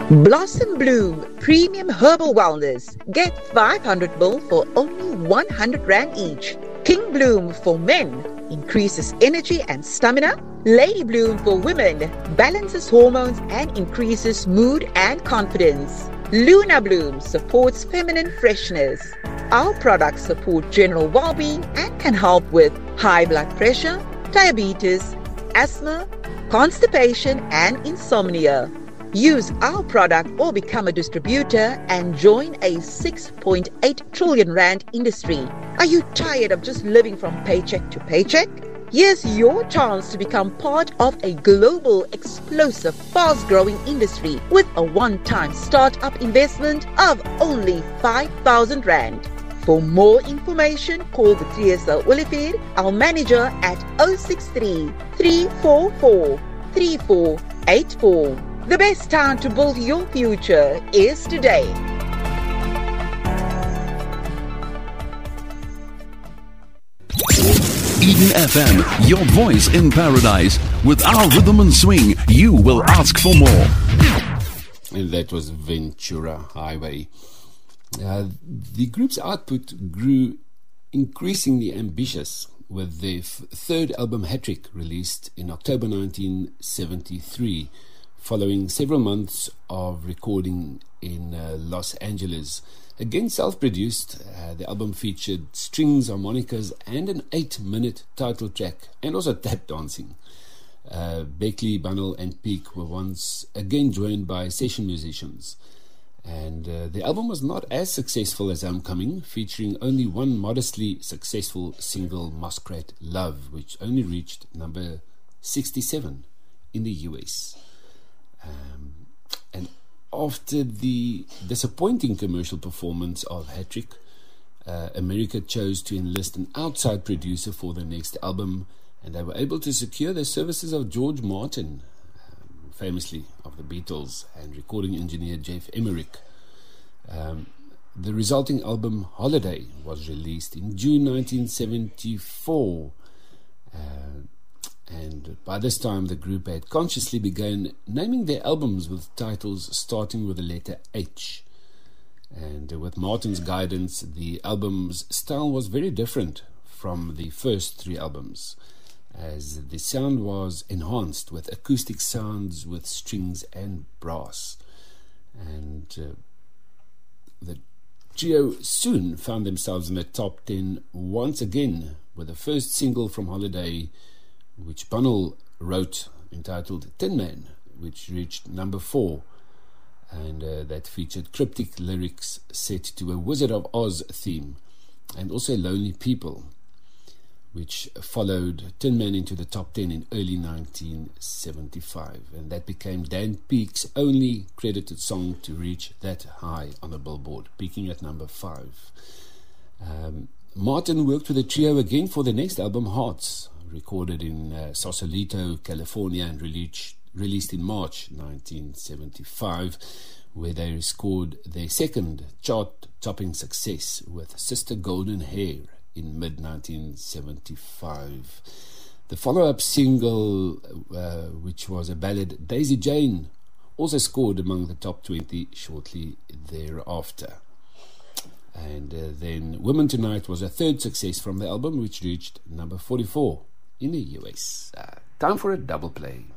Blossom Bloom Premium Herbal Wellness. Get 500 ml for only 100 Rand each. King Bloom for men increases energy and stamina. Lady Bloom for women balances hormones and increases mood and confidence. Luna Bloom supports feminine freshness. Our products support general well-being and can help with high blood pressure, diabetes, asthma, constipation, and insomnia. Use our product or become a distributor and join a 6.8 trillion Rand industry. Are you tired of just living from paycheck to paycheck? Here's your chance to become part of a global, explosive, fast-growing industry with a one-time start-up investment of only 5,000 Rand. For more information, call the TSL Olivier, our manager at 063 344 3484. The best time to build your future is today. Eden FM, your voice in paradise. With our rhythm and swing, you will ask for more. And that was Ventura Highway. The group's output grew increasingly ambitious with their third album, Hattrick, released in October 1973, following several months of recording in Los Angeles. Again self-produced, the album featured strings, harmonicas, and an 8-minute title track, and also tap dancing. Beckley, Bunnell, and Peake were once again joined by session musicians. And the album was not as successful as Homecoming, featuring only one modestly successful single, Muskrat Love, which only reached number 67 in the US. And after the disappointing commercial performance of Hattrick, America chose to enlist an outside producer for the next album, and they were able to secure the services of George Martin, famously of the Beatles, and recording engineer Jeff Emerick. The resulting album, Holiday, was released in June 1974. And by this time, the group had consciously begun naming their albums with titles starting with the letter H. And with Martin's guidance, the album's style was very different from the first three albums, as the sound was enhanced with acoustic sounds with strings and brass. And the trio soon found themselves in the top 10 once again, with the first single from Holiday, which Bunnell wrote, entitled Tin Man, which reached number 4, and that featured cryptic lyrics set to a Wizard of Oz theme, and also Lonely People, which followed Tin Man into the top 10 in early 1975, and that became Dan Peake's only credited song to reach that high on the Billboard, peaking at number 5. Martin worked with the trio again for the next album, Hearts, recorded in Sausalito, California, and released in March 1975, where they scored their second chart-topping success with Sister Golden Hair in mid-1975. The follow-up single, which was a ballad, Daisy Jane, also scored among the top 20 shortly thereafter. And then Women Tonight was a third success from the album, which reached number 44 in the US. Time for a double play.